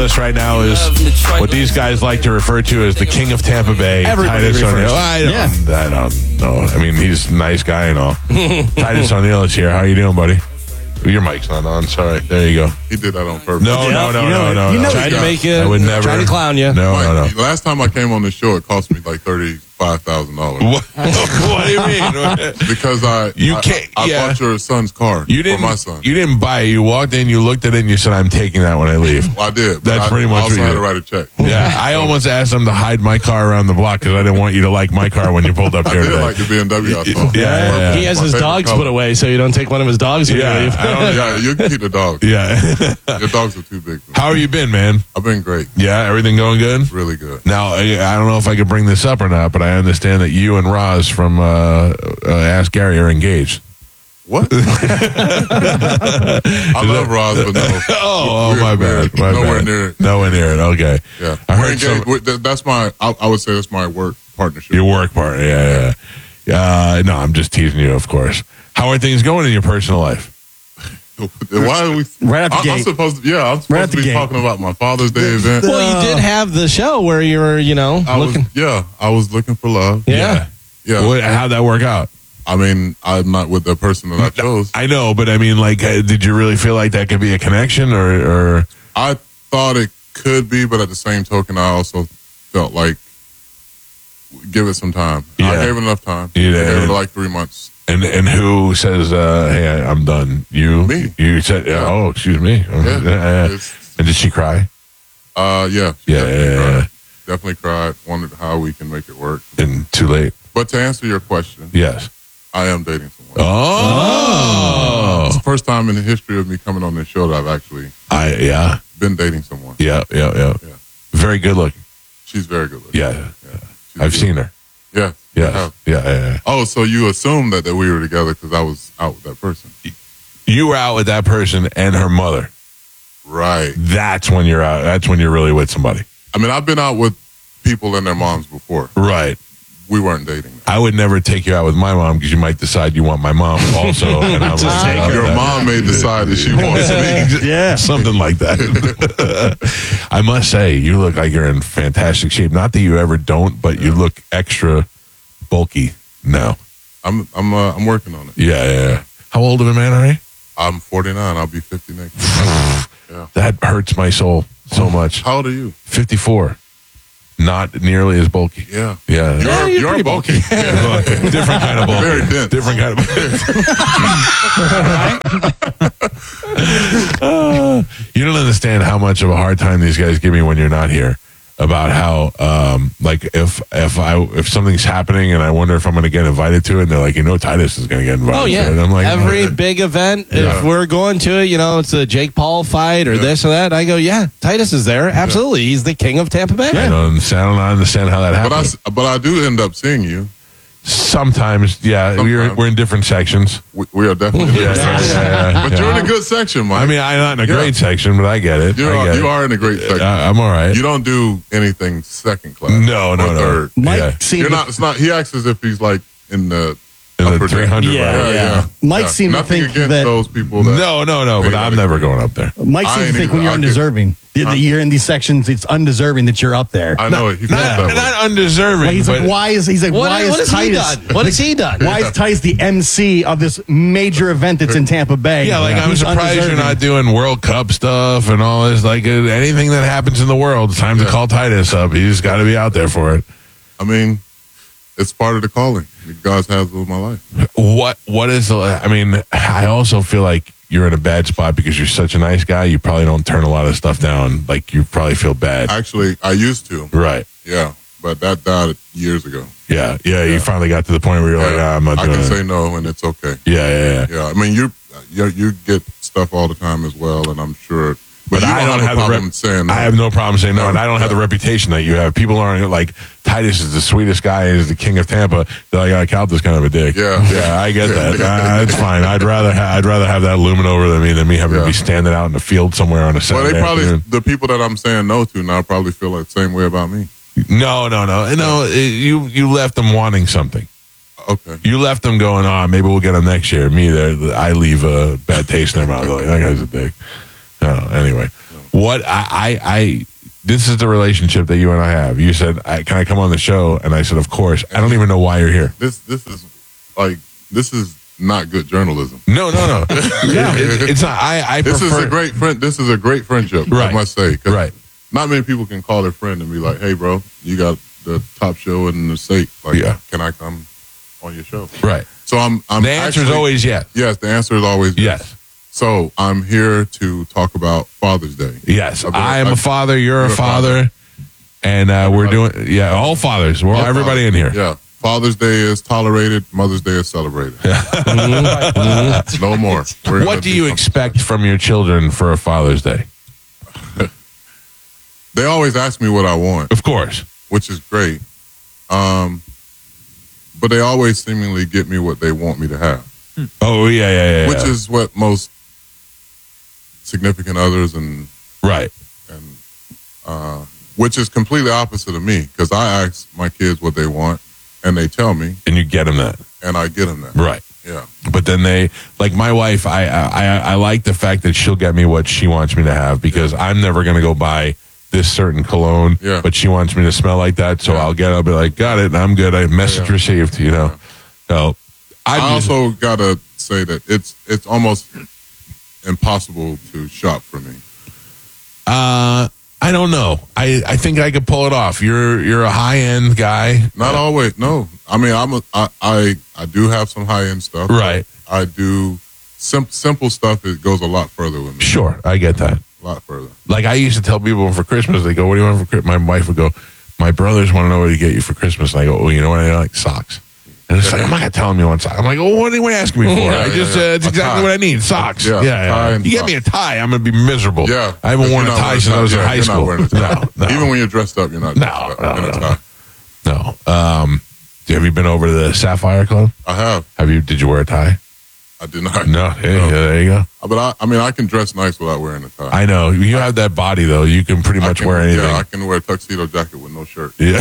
us right now is what these guys like to refer to as the King of Tampa Bay, Everybody Titus refers. O'Neil. I don't know. I mean, he's a nice guy and all. Titus O'Neil is here. How you doing, buddy? Your mic's not on. Sorry. There you go. He did that on purpose. No. Tried to make it. I would never. Try to clown you. No. Last time I came on the show, it cost me like $35,000. What do you mean? Because I bought your son's car for my son. You didn't buy it. You walked in, you looked at it, and you said, "I'm taking that when I leave." Well, I did. That's pretty much I also what you had did. to write a check. Yeah, I almost asked him to hide my car around the block because I didn't want you to like my car when you pulled up I here did today. like the BMW. I thought. Yeah. He has My his favorite dogs color. put away, so you don't take one of his dogs when you leave. Yeah, you can keep the dogs. Yeah. Your dogs are too big for me. How have you been, man? I've been great. Yeah, everything going good? Really good. Now, I don't know if I could bring this up or not, but I understand that you and Roz from Ask Gary are engaged. What? I love Roz, but no. Oh, my bad. Nowhere near it. Nowhere near it. Okay. Yeah. I We're heard engaged. That's my, I would say that's my work partnership. your work partner. Yeah. No, I'm just teasing you, of course. How are things going in your personal life? Why are we? Right out the I'm gate. supposed to. Yeah, I'm Right supposed out to the be gate. talking about my Father's Day event. Well, you did have the show where you were, looking. I was looking for love. Yeah. How'd that work out? I mean, I'm not with the person that I chose. I know, but I mean, like, did you really feel like that could be a connection or? I thought it could be, but at the same token, I also felt like give it some time. Yeah. I gave it enough time. You I did. gave it like 3 months. And who says, "Hey, I'm done"? You? Me. You said, Yeah. "Oh, excuse me." It's- And did she cry? Yeah. she Yeah. Definitely cried. Wondered how we can make it work. And too late. But to answer your question, Yes. I am dating someone. Oh. It's the first time in the history of me coming on this show that I've actually Yeah. been dating someone. Yeah. Yeah. Very good looking. She's very good looking. Yeah. She's I've good. seen her. Yeah. Yeah. Yeah. Oh, so you assumed that we were together because I was out with that person. You were out with that person and her mother. Right. That's when you're out. That's when you're really with somebody. I mean, I've been out with people and their moms before. Right. We weren't dating. I would never take you out with my mom because you might decide you want my mom also. And I'm Just take her. Your mom may decide that she wants me. Yeah. Something like that. I must say, you look like you're in fantastic shape. Not that you ever don't, but you look extra bulky now. I'm working on it. Yeah. How old of a man are you? I'm 49. I'll be 50 next year. Yeah. That hurts my soul so much. How old are you? 54. Not nearly as bulky. Yeah. Yeah. You're pretty bulky. Yeah. Different kind of bulky. Very dense. Different kind of. You don't understand how much of a hard time these guys give me when you're not here about how, like, if something's happening and I wonder if I'm going to get invited to it, and they're like, Titus is going to get invited. Oh, yeah. to it. And I'm like, every big event, Yeah. if we're going to it, it's a Jake Paul fight or this or that, I go, yeah, Titus is there. Absolutely. He's the king of Tampa Bay. I don't understand how that happens. But I do end up seeing you. Sometimes, yeah, Sometimes. we're in different sections. We are definitely. Yeah. But you're in a good section, Mike. I mean, I'm not in a great section, but I get it. you are in a great section. I'm all right. You don't do anything second class. No. or third. Mike Yeah. seemed You're not. It's not. He acts as if he's like in the In the upper 300 Yeah. range. Yeah. Mike seemed to Nothing think against that- those people. That, No, but I'm never going up there. Mike I seems to ain't think even- when you're I could- undeserving. That you're in these sections, it's undeserving that you're up there. I know it. He feels that way. Not undeserving. Like, he's but like, why is What Titus? has he done? What has he done? Why is Titus the MC of this major event that's in Tampa Bay? Yeah, like I'm He's surprised you're undeserving. not doing World Cup stuff and all this. Like anything that happens in the world, it's time to call Titus up. He's got to be out there for it. I mean, it's part of the calling that God has with my life. What is the? I mean, I also feel like you're in a bad spot because you're such a nice guy. You probably don't turn a lot of stuff down. Like you probably feel bad. Actually, I used to. Right. Yeah, but that died years ago. Yeah. You finally got to the point where you're like, I'm not I doing can it. say no, and it's okay. Yeah. Yeah, I mean, you get stuff all the time as well, and I'm sure. But you I don't have the problem saying no. I have no problem saying no, and I don't have the reputation that you have. People aren't like Titus is the sweetest guy, he's the king of Tampa. They're like, Calda's kind of a dick. Yeah. I get that. It's fine. I'd rather have that looming over than me having to be standing out in the field somewhere on a Well, Saturday they probably afternoon. the people that I'm saying no to now probably feel like the same way about me. No. You left them wanting something. Okay. You left them going, maybe we'll get them next year. Me, I leave a bad taste in their mouth. Like, that guy's a dick. Anyway, what I this is the relationship that you and I have. You said, "Can I come on the show?" And I said, "Of course." I don't even know why you're here. This is not good journalism. No. It's not. I This prefer. is a great friend. This is a great friendship. Right. I must say. 'Cause Right. Not many people can call their friend and be like, "Hey, bro, you got the top show in the state. Like, Yeah. can I come on your show?" Right. So I'm The answer is actually- always yes. yes. The answer is always Yes. So I'm here to talk about Father's Day. Yes. I've been- I am a I've- father. You're a you're a father. And we're doing, all fathers. We're all, everybody in here. Yeah. Father's Day is tolerated. Mother's Day is celebrated. No more. We're What gonna do you something expect from your children for a Father's Day? They always ask me what I want, Of course. which is great. But they always seemingly get me what they want me to have, Oh, yeah. which is what most significant others and right. which is completely opposite of me, because I ask my kids what they want and they tell me And you get them that. and I get them that. Right. Yeah. But then they, like my wife, I like the fact that she'll get me what she wants me to have, because I'm never going to go buy this certain cologne, Yeah. but she wants me to smell like that. So Yeah. I'll be like, got it. And I'm good. Message received, you know. So I also gotta say that it's almost impossible to shop for me. I don't know. I think I could pull it off. You're a high end guy. Not always. No, I mean I do have some high end stuff. Right. I do simple stuff. It goes a lot further with me. Sure. I get that. A lot further. Like I used to tell people for Christmas, they go, "What do you want for Christmas?" My wife would go, "My brothers want to know what to get you for Christmas." And I go, "Oh, you know what? I like socks." And it's like, I'm not gonna tell them you want socks. I'm like, "Oh, what are you asking me for?" Yeah, I just, it's A exactly tie. what I need. Socks. Yeah, tie and You get me a tie, I'm gonna be miserable. Yeah, I haven't worn a You're not tie wearing since I was in yeah, high you're not school. wearing a tie. No. Even when you're dressed up, you're not. No, dressed up in a tie. No. Have you been over to the Sapphire Club? I have. Did you wear a tie? I did not. No. Yeah, there you go. But I mean, I can dress nice without wearing a tie. I know you have that body though. You can pretty much wear anything. Yeah, I can wear a tuxedo jacket with no shirt. Yeah.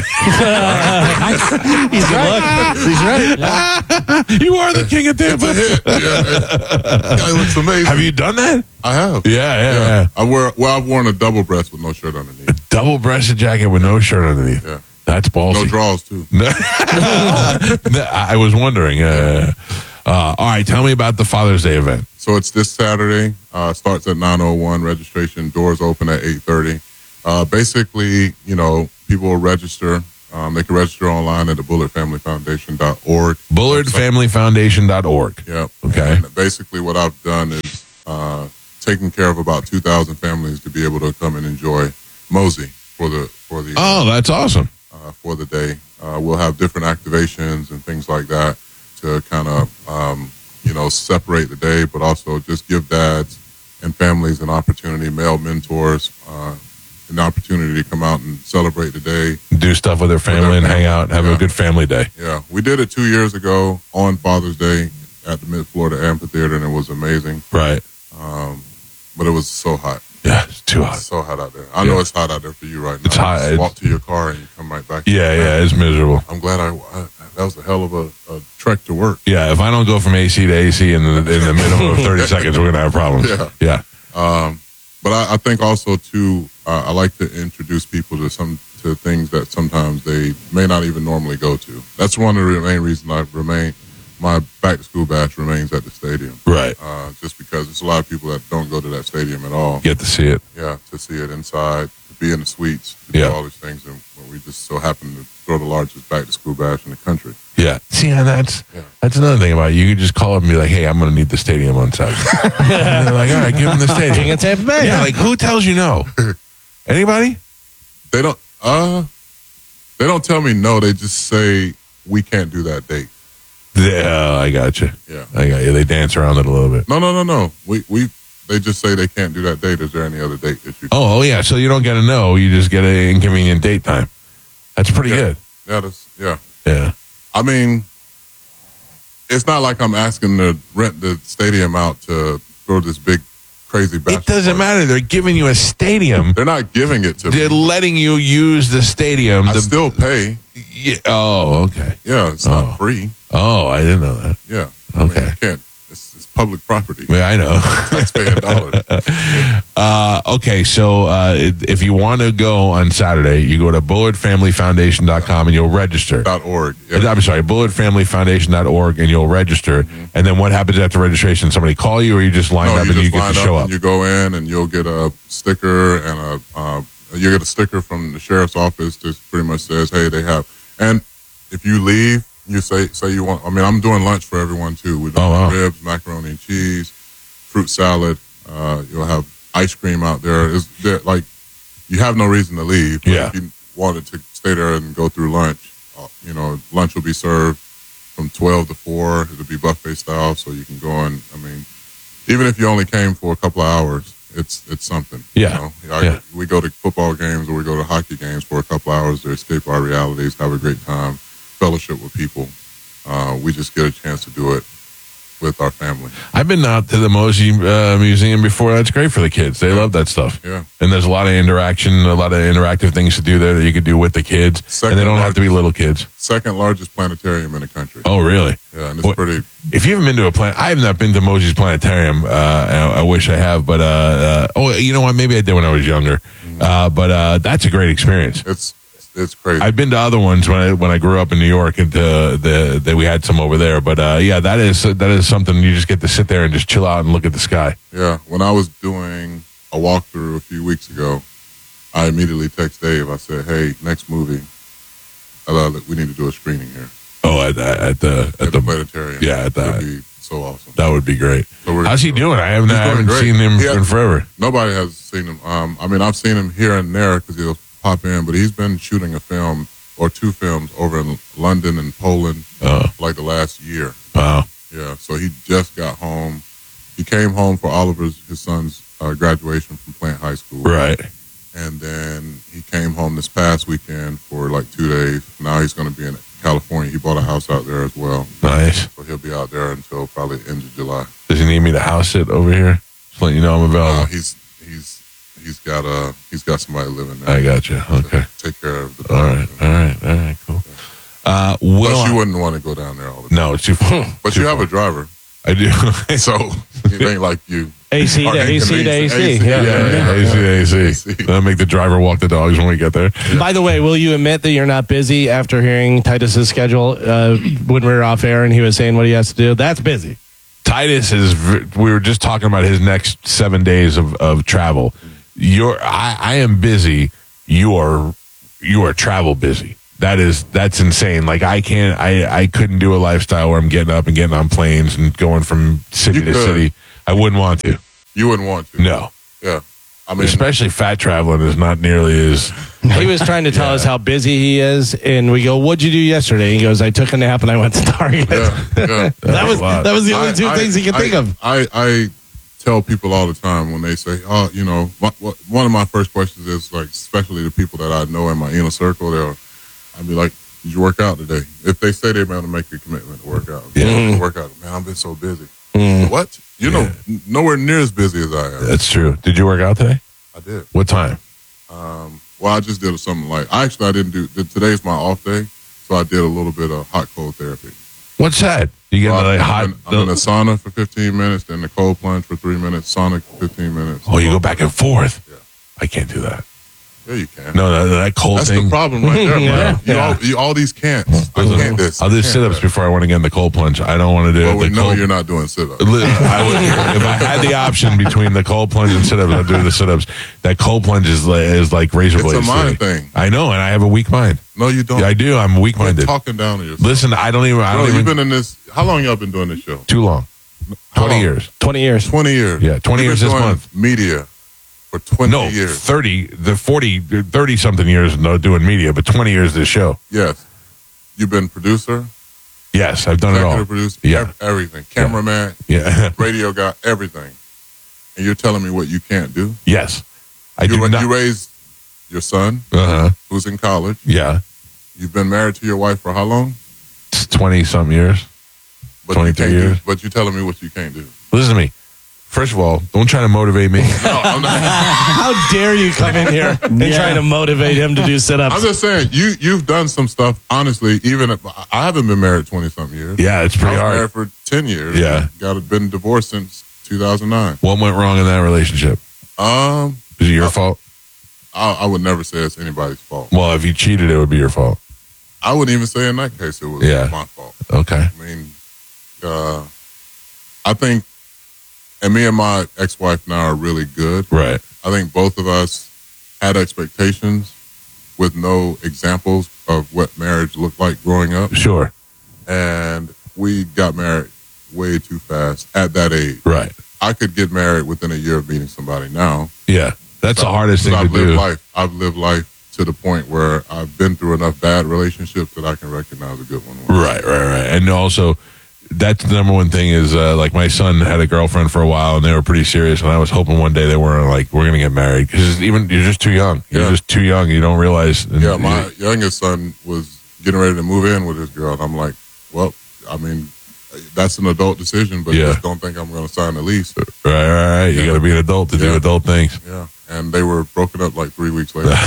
He's right. He's right. Yeah. You are the king of Tampa. Yeah, guy looks amazing. Have you done that? I have. Yeah. I've worn a double breast with no shirt underneath. Double breasted jacket with no shirt underneath. Yeah. That's ballsy. No drawers too. I was wondering. All right, tell me about the Father's Day event. So it's this Saturday. Starts at 9:01. Registration doors open at 8:30. Basically, people will register. They can register online at the BullardFamilyFoundation.org. BullardFamilyFoundation.org. Yeah. Okay. And basically, what I've done is taken care of about 2,000 families to be able to come and enjoy Mosey for the Oh, that's awesome. for the day. We'll have different activations and things like that to kind of separate the day, but also just give dads and families an opportunity, male mentors, an opportunity to come out and celebrate the day. Do stuff with their family and hang out, have a good family day. Yeah, we did it 2 years ago on Father's Day at the Mid-Florida Amphitheater, and it was amazing. Right. But it was so hot. Yeah, it's too hot. It's so hot out there. I know it's hot out there for you right now. It's hot. Just walk to your car and you come right back. Yeah, it's miserable. I'm glad that was a hell of a trek to work. Yeah, if I don't go from AC to AC in the minimum of 30 seconds, we're going to have problems. Yeah. But I think also too, I like to introduce people to things that sometimes they may not even normally go to. That's one of the main reasons my back to school bash remains at the stadium. Right. Just because there's a lot of people that don't go to that stadium at all. Get to see it. Yeah, to see it inside, to be in the suites, to do all these things, and we just so happen to throw the largest back to school bash in the country. Yeah. See, and that's another thing about it. You could just call up and be like, "Hey, I'm going to need the stadium on Saturday." And they're like, "All right, give them the stadium." King of Tampa Bay. Yeah, like who tells you no? Anybody? They don't tell me no. They just say we can't do that date. Yeah, I got you. Yeah. I got you. They dance around it a little bit. No. They just say they can't do that date. Is there any other date that you? Oh, yeah. So you don't get a no. You just get an inconvenient date time. That's pretty good. Yeah. Yeah. I mean, it's not like I'm asking to rent the stadium out to throw this big, crazy basketball. It doesn't matter. They're giving you a stadium. They're not giving it to They're me. letting you use the stadium. I still pay. Yeah. Oh, okay. Yeah, it's not free. Oh, I didn't know that. Yeah. Okay. I mean, you can't. It's public property. Yeah, I know. Taxpayer dollars. Okay, so if you want to go on Saturday, you go to bulletfamilyfoundation.com and you'll register. .org. Yeah. I'm sorry, bulletfamilyfoundation.org and you'll register. And then what happens after registration? Somebody call you or you just line up and you get to show up? And you go in and you'll get a sticker and you get a sticker from the sheriff's office that pretty much says, hey, they have. And if you leave, you say you want, I mean, I'm doing lunch for everyone too. We're doing ribs, macaroni and cheese, fruit salad. You'll have ice cream out there. Like, you have no reason to leave. But Yeah. if you wanted to stay there and go through lunch, lunch will be served from 12 to 4. It'll be buffet style, so you can go in. I mean, even if you only came for a couple of hours, it's something. Yeah. We go to football games or we go to hockey games for a couple of hours to escape our realities, have a great time, fellowship with people. We just get a chance to do it with our family. I've been out to the Mosey Museum before. That's great for the kids. They love that stuff. Yeah. And there's a lot of interaction, a lot of interactive things to do there that you could do with the kids. And they don't have to be little kids. Second largest planetarium in the country. Oh, really? Yeah, and it's pretty. If you haven't been to a planet, I have not been to Mosey's Planetarium. I wish I have, but you know what? Maybe I did when I was younger. But that's a great experience. It's crazy. I've been to other ones when I grew up in New York, and that we had some over there. But yeah, that is something you just get to sit there and just chill out and look at the sky. Yeah, when I was doing a walkthrough a few weeks ago, I immediately text Dave. I said, "Hey, next movie, we need to do a screening here." Oh, at the planetarium. Yeah, at that. Would be so awesome. That would be great. So how's he doing? I haven't great. seen him in forever. Nobody has seen him. I mean, I've seen him here and there because he'll pop in, but he's been shooting a film or two films over in London and Poland like the last year. Wow. Yeah, so he just got home. He came home for Oliver's, his son's graduation from Plant High School. Right. And then he came home this past weekend for like 2 days. Now he's going to be in California. He bought a house out there as well. Nice. So he'll be out there until probably end of July. Does he need me to house it over here? Just letting you know I'm available. He's got somebody living there. I got you. Okay. Take care of the dog. All right. Cool. Plus, you wouldn't want to go down there all the time. No, it's too far. But you have a driver, I do. so it ain't like you. AC to AC to AC. Yeah, AC. That'll make the driver walk the dogs when we get there. By the way, will you admit that you're not busy after hearing Titus's schedule when we were off air and he was saying what he has to do? That's busy. Titus we were just talking about his next 7 days of travel. I am busy. You are travel busy. That's insane. Like I couldn't do a lifestyle where I'm getting up and getting on planes and going from city to city. I wouldn't want to. You wouldn't want to. No. Yeah. I mean, especially fat traveling is not nearly as. He was trying to tell us how busy he is, and we go, "What'd you do yesterday?" He goes, "I took a nap and I went to Target." Yeah. that was the only two things he could think of. I tell people all the time when they say, "Oh, you know," one of my first questions is like, especially the people that I know in my inner circle, I'd be like, "Did you work out today?" If they say they're going to make a commitment to work out, work out. Man, I've been so busy. What? You know, nowhere near as busy as I am. That's true. Did you work out today? I did. What time? Well, I just did something like, I didn't do, today's my off day, so I did a little bit of hot cold therapy. What's that? You get like hot. I'm in a sauna for 15 minutes, then the cold plunge for 3 minutes, sauna for 15 minutes. Oh, you go back and forth? Yeah. I can't do that. Yeah, you can. No, that cold That's thing. the problem right there, bro. All these can'ts. I can't this. I'll do sit-ups before I want to get in the cold plunge. I don't want to do Well, we the know cold. you're not doing sit-ups. If I had the option between the cold plunge and sit-ups, I'd do the sit-ups. That cold plunge is like razor blades. It's a mind thing. I know, and I have a weak mind. No, you don't. Yeah, I do. I'm You're weak-minded. talking down to yourself. Listen, I don't even. You've been in this, how long y'all been doing this show? Too long. How 20 long? years. 20 years. 20 years. Yeah, 20 You've years been this doing month. Media for 20 No, years. 30, the 40, 30-something years doing media, but 20 years this show. Yes. You've been producer, Yes, I've done it all. executive producer, Yeah. everything. Cameraman, Yeah. radio guy, everything. And you're telling me what you can't do? Yes. I do not. You raised your son, Uh-huh. who's in college. Yeah. You've been married to your wife for how long? 20-some years. But 22 you can't years. But you're telling me what you can't do. Listen to me. First of all, don't try to motivate me. No, I'm not. How dare you come in here and try to motivate him to do sit-ups? I'm just saying, you've done some stuff. Honestly, even if I haven't been married 20-something years. Yeah, it's pretty I was hard. married for 10 years. Yeah. Been divorced since 2009. What went wrong in that relationship? Is it your fault? I would never say it's anybody's fault. Well, if you cheated, it would be your fault. I wouldn't even say in that case it was my fault. Okay. I mean, I think, and me and my ex-wife now are really good. Right. I think both of us had expectations with no examples of what marriage looked like growing up. Sure. And we got married way too fast at that age. Right. I could get married within a year of meeting somebody now. Yeah. That's the hardest thing to I've lived do. I've lived life to the point where I've been through enough bad relationships that I can recognize a good one. Right. And also, that's the number one thing is like my son had a girlfriend for a while and they were pretty serious. And I was hoping one day they weren't like, we're going to get married. Because you're just too young. You're just too young. You don't realize. Yeah, my youngest son was getting ready to move in with his girl. And I'm like, well, I mean, that's an adult decision, but just don't think I'm going to sign the lease. Right. You got to be an adult to do adult things. Yeah. And they were broken up like 3 weeks later.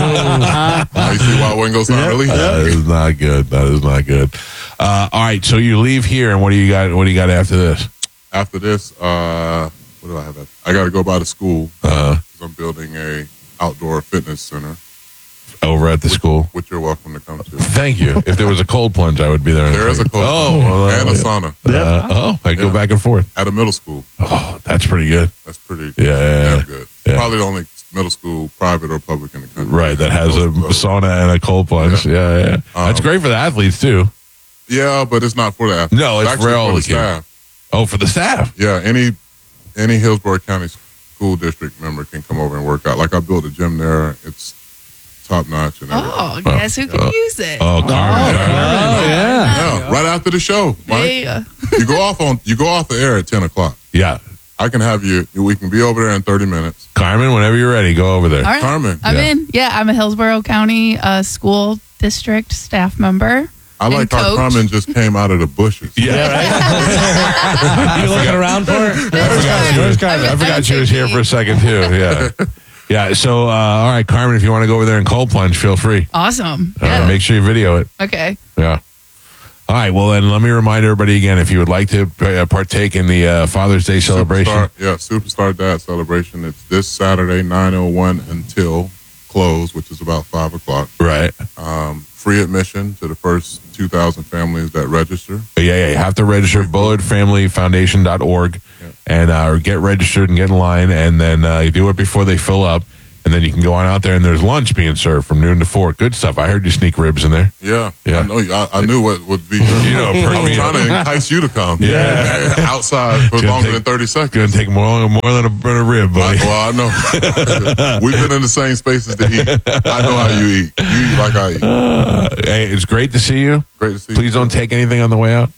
Now you see why I wouldn't go sign the lease. That is not good. That is not good. All right. So you leave here, and what do you got? What do you got after this? After this, what do I have? I got to go by the school. 'Cause I'm building a outdoor fitness center. Over at the school. Which you're welcome to come to. Thank you. If there was a cold plunge, I would be there. There is a cold plunge. And a sauna. I go back and forth. At a middle school. Oh, that's pretty good. That's pretty damn good. Yeah. Probably the only middle school, private or public in the country. Right, that has a sauna and a cold plunge. Yeah. That's great for the athletes, too. Yeah, but it's not for the athletes. No, it's for all the kids. Staff. Oh, for the staff. Yeah, any Hillsborough County school district member can come over and work out. Like I built a gym there. It's top notch and everything. Oh, guess who can use it? Oh, Carmen. Yeah, right after the show, Mike. Yeah. You go off the air at 10:00. Yeah. I can have you. We can be over there in 30 minutes. Carmen, whenever you're ready, go over there. All right. Carmen. I'm in. Yeah, I'm a Hillsborough County school district staff member. I like how coach. Carmen just came out of the bushes. Yeah, right? You looking around for her? Where's Carmen? I forgot she was here for a second, too. Yeah. Yeah, so, all right, Carmen, if you want to go over there and cold plunge, feel free. Awesome. Yeah. Make sure you video it. Okay. Yeah. All right, well, then let me remind everybody again, if you would like to partake in the Father's Day celebration. Superstar Dad celebration. It's this Saturday, 9:01 until close, which is about 5 o'clock. Right. Free admission to the first 2,000 families that register. Yeah, you have to register, bulletfamilyfoundation.org, and get registered and get in line, and then you do it before they fill up, and then you can go on out there, and there's lunch being served from noon to 4. Good stuff. I heard you sneak ribs in there. Yeah. Yeah. I know. I knew what would be. I was trying to entice you to come. Yeah. Outside for longer than 30 seconds. Going to take more than a rib, buddy. Well, I know. We've been in the same spaces to eat. I know how you eat. You eat like I eat. Hey, it's great to see you. Great to see you. Please don't take anything on the way out.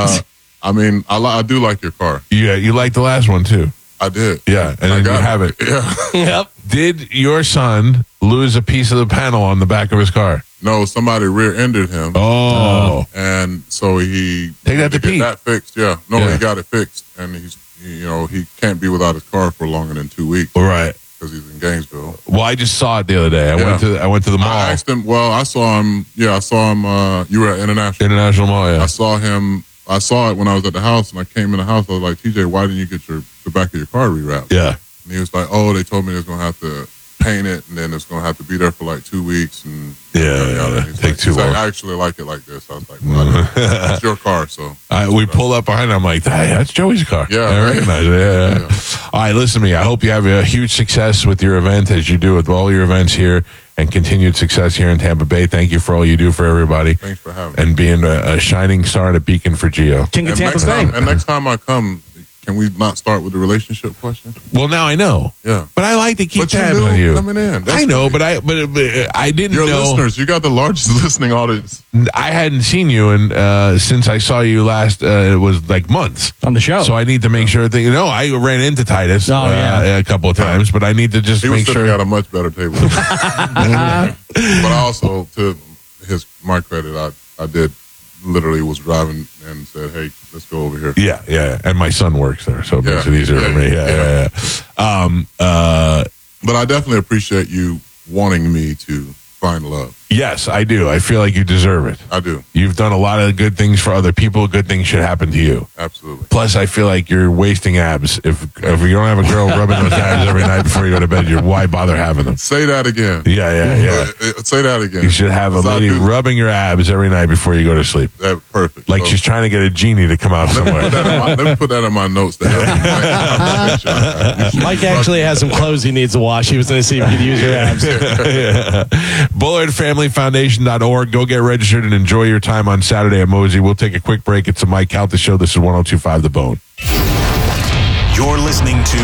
I mean, I do like your car. Yeah, you liked the last one, too. I did. Yeah, and then you have it. Yeah. Yep. Did your son lose a piece of the panel on the back of his car? No, somebody rear-ended him. Oh. And so he Take that to get Pete. that fixed. Yeah. No, Yeah. he got it fixed, and he can't be without his car for longer than 2 weeks Right. because he's in Gainesville. Well, I just saw it the other day. I went to the mall. I asked him. Well, I saw him. Yeah, I saw him. You were at International Mall, yeah. I saw him. I saw it when I was at the house, and I came in the house. I was like, TJ, why didn't you get the back of your car rewrapped? Yeah. And he was like, oh, they told me they was going to have to paint it, and then it's going to have to be there for like 2 weeks. And he's take like, too long. I actually like it like this. I was like, well, it's your car, so. We pulled up behind him. I'm like, hey, that's Joey's car. Yeah. I recognize it. Yeah. All right, listen to me. I hope you have a huge success with your event as you do with all your events here, and continued success here in Tampa Bay. Thank you for all you do for everybody. Thanks for having me. And being a shining star and a beacon for Gio. King of And Tampa Bay. next time I come, can we not start with the relationship question? Well, now I know. Yeah. But I like to keep But you tabs knew on you. coming in. That's I know, great. but I didn't Your know. listeners, you got the largest listening audience. I hadn't seen you, and since I saw you last, it was like months On the show. So I need to make sure that I ran into Titus a couple of times, but I need to just He was make sitting sure. at a much better table. But also, to my credit, I did literally was driving and said, "Hey, let's go over here." Yeah. And my son works there, so it makes Yeah. it easier for me. Yeah. But I definitely appreciate you wanting me to find love. Yes, I do. I feel like you deserve it. I do. You've done a lot of good things for other people. Good things should happen to you. Absolutely. Plus, I feel like you're wasting abs. If you don't have a girl rubbing those abs every night before you go to bed, why bother having them? Say that again. Yeah. Say that again. You should have a 'Cause I lady do- rubbing your abs every night before you go to sleep. That perfect. Like So, she's trying to get a genie to come out somewhere. let me put that in my notes. To help you conversation. Mike actually has some clothes he needs to wash. He was going to see if he could use your abs. BullardFamilyFoundation.org. Go get registered and enjoy your time on Saturday at Mosey. We'll take a quick break. It's the Mike Calta Show. This is 102.5 The Bone. You're listening to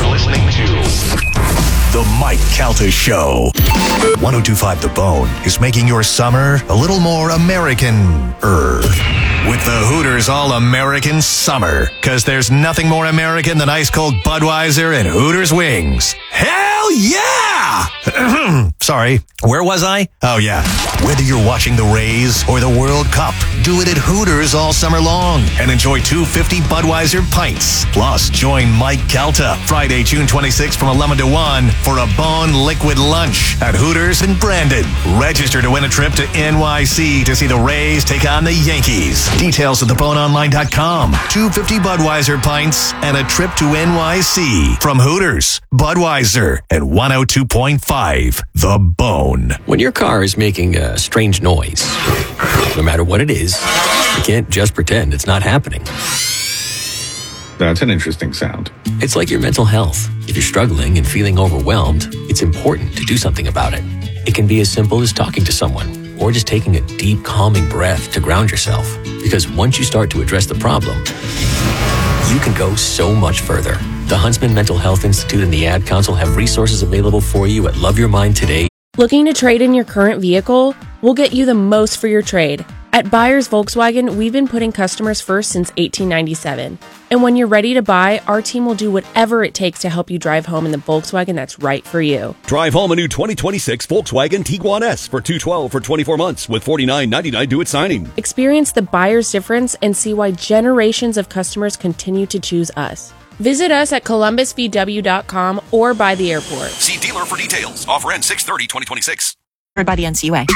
The Mike Calta Show. 102.5 The Bone is making your summer a little more American-er. With the Hooters All-American Summer. Because there's nothing more American than ice-cold Budweiser and Hooters wings. Hell yeah! Sorry, where was I? Oh, yeah. Whether you're watching the Rays or the World Cup, do it at Hooters all summer long and enjoy 250 Budweiser pints. Plus, join Mike Calta Friday, June 26th from 11 to 1 for a Bone Liquid Lunch at Hooters in Brandon. Register to win a trip to NYC to see the Rays take on the Yankees. Details at theboneonline.com. 250 Budweiser pints and a trip to NYC from Hooters, Budweiser, and 102.5 The Bone. When your car is making a strange noise, no matter what it is, you can't just pretend it's not happening. That's an interesting sound. It's like your mental health. If you're struggling and feeling overwhelmed, it's important to do something about it. It can be as simple as talking to someone or just taking a deep, calming breath to ground yourself. Because once you start to address the problem, you can go so much further. The Huntsman Mental Health Institute and the Ad Council have resources available for you at Love Your Mind today. Looking to trade in your current vehicle? We'll get you the most for your trade. At Buyers Volkswagen, we've been putting customers first since 1897. And when you're ready to buy, our team will do whatever it takes to help you drive home in the Volkswagen that's right for you. Drive home a new 2026 Volkswagen Tiguan S for $212 for 24 months with $49.99 due at signing. Experience the buyer's difference and see why generations of customers continue to choose us. Visit us at columbusvw.com or by the airport. See dealer for details. Offer ends 6/30/2026. Everybody on CUA.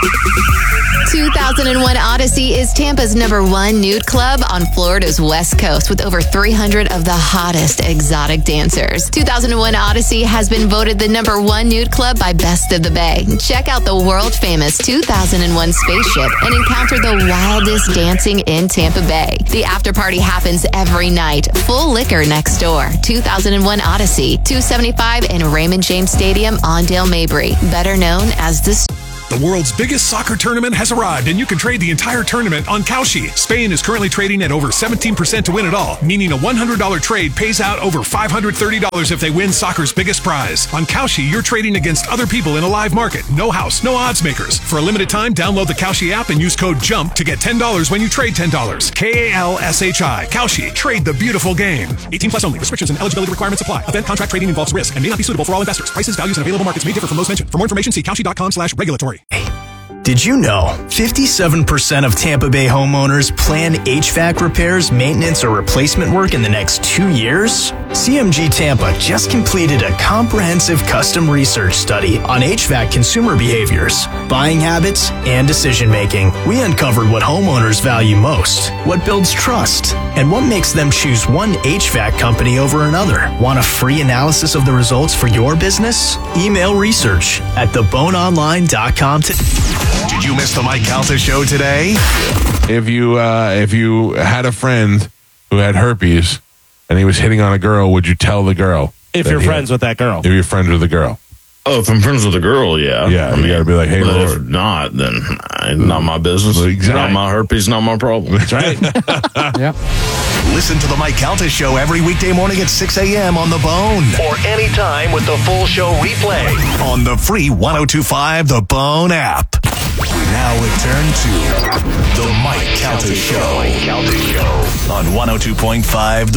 2001 Odyssey is Tampa's #1 nude club on Florida's West Coast with over 300 of the hottest exotic dancers. 2001 Odyssey has been voted the #1 nude club by Best of the Bay. Check out the world-famous 2001 spaceship and encounter the wildest dancing in Tampa Bay. The after party happens every night. Full liquor next door. 2001 Odyssey, 275 in Raymond James Stadium on Dale Mabry, better known as the The world's biggest soccer tournament has arrived, and you can trade the entire tournament on Kalshi. Spain is currently trading at over 17% to win it all, meaning a $100 trade pays out over $530 if they win soccer's biggest prize. On Kalshi, you're trading against other people in a live market. No house, no odds makers. For a limited time, download the Kalshi app and use code JUMP to get $10 when you trade $10. KALSHI. Kalshi. Trade the beautiful game. 18 plus only. Restrictions and eligibility requirements apply. Event contract trading involves risk and may not be suitable for all investors. Prices, values, and available markets may differ from those mentioned. For more information, see Kalshi.com/regulatory. Did you know 57% of Tampa Bay homeowners plan HVAC repairs, maintenance, or replacement work in the next 2 years? CMG Tampa just completed a comprehensive custom research study on HVAC consumer behaviors, buying habits, and decision making. We uncovered what homeowners value most, what builds trust, and what makes them choose one HVAC company over another. Want a free analysis of the results for your business? Email research at theboneonline.com today. Did you miss the Mike Calta Show today? If you had a friend who had herpes and he was hitting on a girl, would you tell the girl? If you're friends with that girl. If you're friends with the girl. Oh, if I'm friends with a girl, yeah. Yeah, I mean, you got to be like, hey, but Lord. if not, then not my business. Exactly. Not my herpes, not my problem. That's right. Yeah. Listen to the Mike Calta Show every weekday morning at 6 a.m. on The Bone. Or anytime with the full show replay on the free 102.5 The Bone app. We now return to the Mike Calta Show on 102.5 The